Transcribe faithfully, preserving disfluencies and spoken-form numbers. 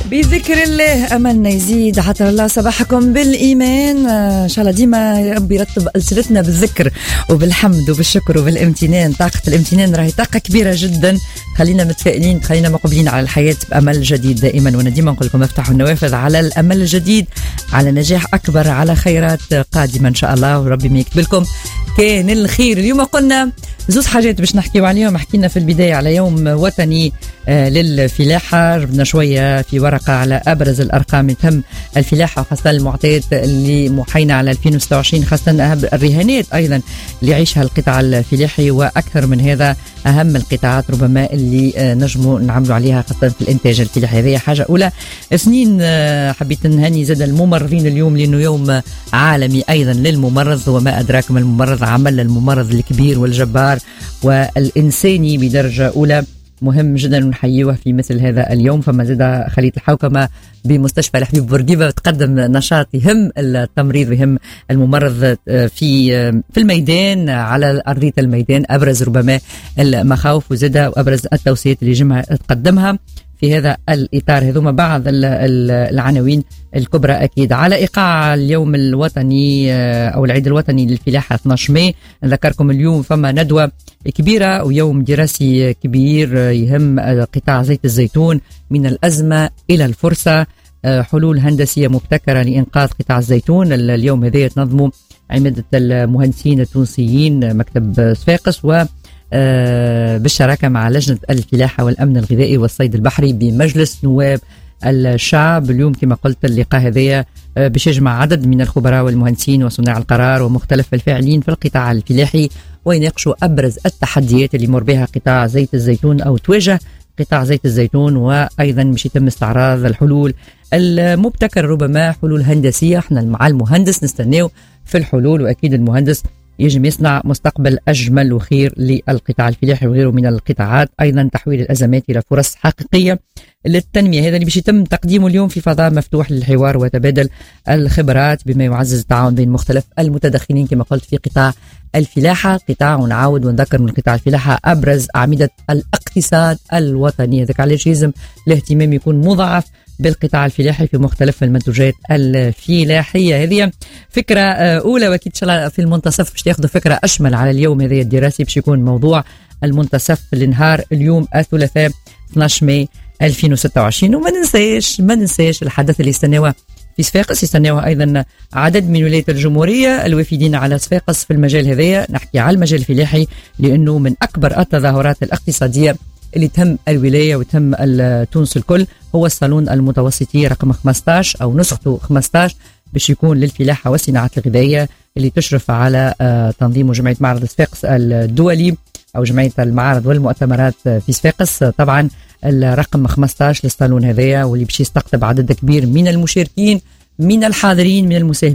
بذكر الله أملنا يزيد. عطر الله صباحكم بالإيمان. إن شاء الله ديما يا رب يرتب ألسنتنا بالذكر وبالحمد وبالشكر وبالامتنان. طاقة الامتنان راهي طاقة كبيرة جدا، خلينا متفائلين، خلينا مقبلين على الحياة بأمل جديد دائما. وأنا ديما نقول لكم افتحوا النوافذ على الأمل الجديد، على نجاح أكبر، على خيرات قادمة إن شاء الله، وربي ما يكتب لكم كان الخير. اليوم قلنا زوز حاجات باش نحكيو عليهم. حكينا في البداية على يوم وطني آه للفلاحة، جبنا شوية في ورقة على أبرز الأرقام تهم الفلاحة، وخاصة المعطيات اللي محينة على ألفين وستة وعشرين، خاصة الرهانات أيضا اللي يعيشها القطاع الفلاحي، وأكثر من هذا أهم القطاعات ربما اللي آه نجموا نعملوا عليها خاصة في الإنتاج الفلاحي. هذه حاجة أولى. اثنين، آه حبيت نهني زاد الممرضين اليوم، لأنه يوم عالمي أيضا للممرض، وما أدراكم الممرض، عمل الممرض الكبير والجبار والإنساني بدرجة أولى، مهم جدا نحييه في مثل هذا اليوم. فما زاد خلية الحوكمة بمستشفى الحبيب بورقيبة تقدم نشاط يهم التمريض ويهم الممرض في في الميدان، على أرضية الميدان. أبرز ربما المخاوف وزاد وأبرز التوصيات اللي جمع تقدمها في هذا الإطار. هذوما بعض العناوين الكبرى أكيد. على إيقاع اليوم الوطني أو العيد الوطني للفلاحة اثني عشر ماي، نذكركم اليوم فما ندوة كبيرة ويوم دراسي كبير يهم قطاع زيت الزيتون، من الأزمة إلى الفرصة، حلول هندسية مبتكرة لإنقاذ قطاع الزيتون. اليوم هذا تنظموا عمادة المهندسين التونسيين مكتب صفاقس، و آه بالشراكة مع لجنة الفلاحة والأمن الغذائي والصيد البحري بمجلس نواب الشعب. اليوم كما قلت اللقاء هذا آه باش يجمع عدد من الخبراء والمهندسين وصناع القرار ومختلف الفاعلين في القطاع الفلاحي، ويناقشوا أبرز التحديات اللي يمر بها قطاع زيت الزيتون أو تواجه قطاع زيت الزيتون، وأيضا باش يتم استعراض الحلول المبتكرة، ربما حلول هندسية. احنا مع المهندس نستناو في الحلول، وأكيد المهندس يجب يصنع مستقبل أجمل وخير للقطاع الفلاحي وغيره من القطاعات. أيضا تحويل الأزمات إلى فرص حقيقية للتنمية، هذا اللي باش يتم تقديمه اليوم في فضاء مفتوح للحوار وتبادل الخبرات، بما يعزز التعاون بين مختلف المتدخلين كما قلت في قطاع الفلاحة. قطاع ونعاود ونذكر من قطاع الفلاحة أبرز أعمدة الاقتصاد الوطني، هذاك علاش لازم الاهتمام يكون مضاعف بالقطاع الفلاحي في مختلف المنتوجات الفلاحية. هذه فكرة أولى، وأكيد إن شاء الله في المنتصف باش تاخذوا فكرة أشمل على اليوم هذا الدراسي، باش يكون موضوع المنتصف لنهار اليوم الثلاثاء اثني عشر ماي ألفين وستة وعشرين. وما ننساش ما ننساش الحدث اللي استناوه في صفاقس، يستناوه أيضا عدد من ولايات الجمهورية الوافدين على صفاقس في المجال هذايا. نحكي على المجال الفلاحي لأنه من أكبر التظاهرات الاقتصادية اللي تهم الولاية وتهم تونس الكل، هو الصالون المتوسطي رقم خمسطاش أو نسخته خمسطاش، باش يكون للفلاحة والصناعات الغذائية، اللي تشرف على تنظيم جمعية معرض صفاقس الدولي أو جمعية المعارض والمؤتمرات في صفاقس. طبعا الرقم خمسطاش للصالون هذايا، واللي باش يستقطب عدد كبير من المشاركين، من الحاضرين، من المساهمين